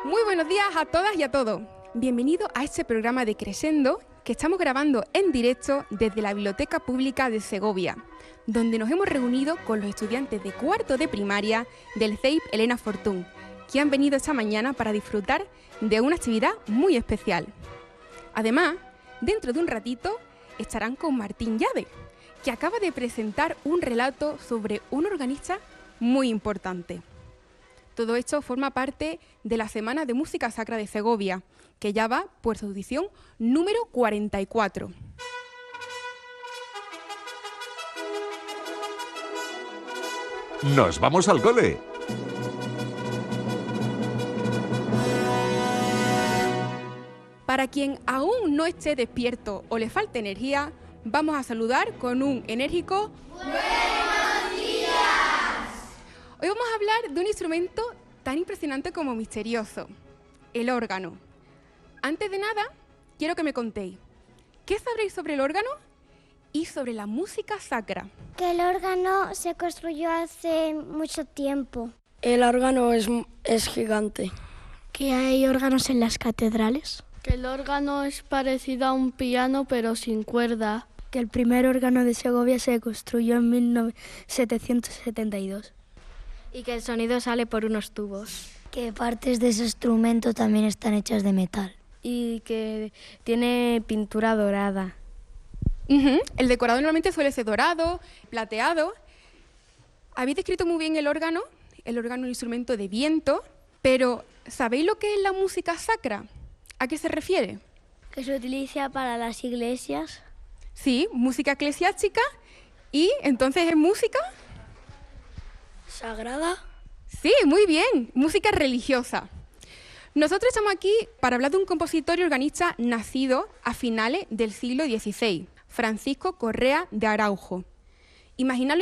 Muy buenos días a todas y a todos. Bienvenidos a este programa de Crescendo que estamos grabando en directo desde la Biblioteca Pública de Segovia, donde nos hemos reunido con los estudiantes de cuarto de primaria del CEIP Elena Fortún, que han venido esta mañana para disfrutar de una actividad muy especial. Además, dentro de un ratito estarán con Martín Llave, que acaba de presentar un relato sobre un organista muy importante. Todo esto forma parte de la Semana de Música Sacra de Segovia, que ya va por su edición número 44. ¡Nos vamos al cole! Para quien aún no esté despierto o le falte energía, vamos a saludar con un enérgico ¡Buenos días! Hoy vamos a hablar de un instrumento tan impresionante como misterioso, el órgano. Antes de nada, quiero que me contéis, ¿qué sabréis sobre el órgano y sobre la música sacra? Que el órgano se construyó hace mucho tiempo. El órgano es gigante. Que hay órganos en las catedrales. Que el órgano es parecido a un piano pero sin cuerda. Que el primer órgano de Segovia se construyó en 1772. Y que el sonido sale por unos tubos. Que partes de ese instrumento también están hechas de metal. Y que tiene pintura dorada. El decorado normalmente suele ser dorado, plateado. Habéis descrito muy bien el órgano es un instrumento de viento, pero ¿sabéis lo que es la música sacra? ¿A qué se refiere? Que se utiliza para las iglesias. Sí, música eclesiástica. ¿Y entonces es música? ¿Sagrada? Sí, muy bien, música religiosa. Nosotros estamos aquí para hablar de un compositor y organista nacido a finales del siglo XVI, Francisco Correa de Araujo. Imaginad